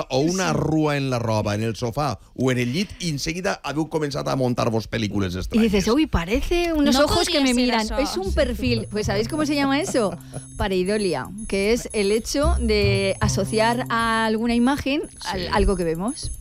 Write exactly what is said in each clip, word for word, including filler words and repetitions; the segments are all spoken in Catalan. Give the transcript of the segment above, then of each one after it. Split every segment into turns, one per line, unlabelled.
o una rua en la roba, en el sofà o en el llit, i enseguida haveu començat a montar-vos películas
Y
extrañas.
dices, uy, parece unos
No
ojos que
podría
me
ser
miran.
eso.
Es un perfil. Pues ¿sabéis cómo se llama eso? Pareidolia, que es el hecho de asociar a alguna imagen a
Sí.
algo que vemos.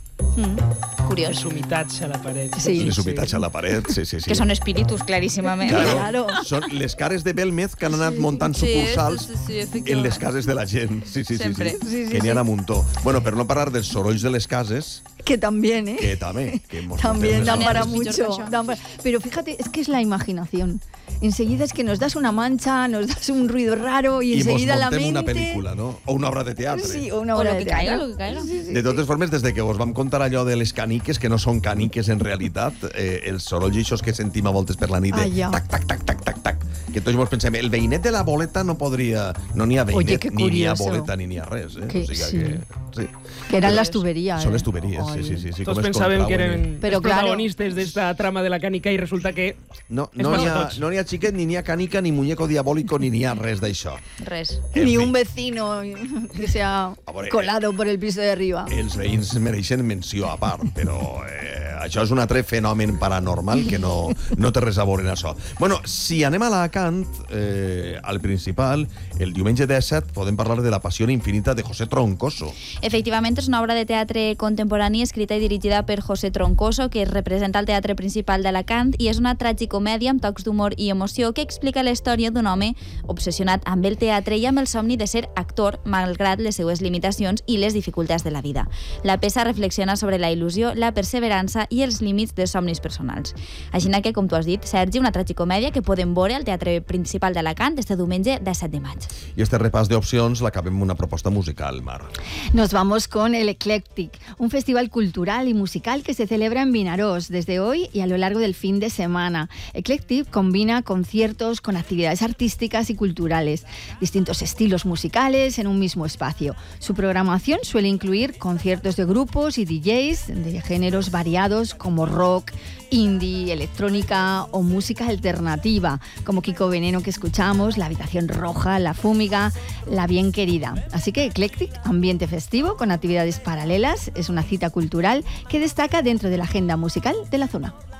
Curiós.
Les humitats a la paret.
Sí.
Les humitats a la paret, sí, sí, sí.
Que són espíritus, claríssimament.
Claro,
Claro.
Són les cares de Belmez que han anat muntant
Sí,
sucursals
sí, sí, sí, efectivament.
en les cases de la gent. Sí, sí, sí,
Sempre.
sí.
Sí, sí,
que n'hi ha
sí.
a muntó. Bueno, per no parlar dels sorolls de les cases,
Que también, ¿eh?
que també. Que mos
También
contem
dan
les
para
coses.
Pitjor que
mucho.
això.
dan para- Pero fíjate, es que es la imaginación. Enseguida es que nos das una mancha, nos das un ruido raro y
I mos
enseguida la
montem
mente...
una pel·lícula, no? O una obra de teatre.
Sí, o una
O
obra
lo
de
que caiga,
teatro.
lo que caiga.
De totes formes, des de que us vam contar allò de les caniques, que no són caniques en realitat, eh, els sorolls eixos que sentim a voltes per la nit, de
Ah, ja.
tac, tac, tac, tac, tac, tac, que tots mos pensem, el veïnet de la boleta no podria... No n'hi ha
Oye,
veïnet,
qué
ni n'hi ha
curioso.
boleta, ni n'hi ha res. Eh?
Que
o sigui
sí.
que... Sí.
Que eran las tuberías.
Són
¿eh?
les tuberies, sí,
Ay.
sí, sí. sí
Tots
com es
pensaven que
contrauen.
eren
Però
els
claro.
protagonistes d'esta trama de la cànica i resulta que...
No,
És
no
per
n'hi ha,
tots.
no n'hi ha xiquet, ni n'hi ha cànica, ni muñeco diabólico, ni n'hi ha res d'això.
Res.
En
Ni
fi.
un vecino que se ha
A veure,
colado por el piso de arriba.
Els veïns mereixen menció a part, però eh, això és un altre fenomen paranormal que no, no té res a veure en això. Bueno, si anem a l'Alacant, eh, al principal, el diumenge disset podem parlar de La passió infinita de José Troncoso.
Efectivament, és una obra de teatre contemporani escrita i dirigida per José Troncoso, que representa el teatre principal d'Alacant, i és una tragicomèdia amb tocs d'humor i emoció que explica la història d'un home obsessionat amb el teatre i amb el somni de ser actor, malgrat les seues limitacions i les dificultats de la vida. La peça reflexiona sobre la il·lusió, la perseverança i els límits dels somnis personals. Així que, com tu has dit, Sergi, una tragicomèdia que podem veure al Teatre Principal d'Alacant este diumenge disset de maig.
I este repàs d'opcions l'acabem amb una proposta musical, Mar.
Nos vamos con el Eclectic, un festival cultural y musical que se celebra en Vinaròs desde hoy y a lo largo del fin de semana. Eclectic combina conciertos con actividades artísticas y culturales, distintos estilos musicales en un mismo espacio. Su programación suele incluir conciertos de grupos y D Js de géneros variados como rock, indie, electrónica o música alternativa, como Kiko Veneno que escuchamos, La Habitación Roja, La Fúmiga, La Bien Querida. Así que Eclectic, ambiente festivo con actividades paralelas, es una cita cultural que destaca dentro de la agenda musical de la zona.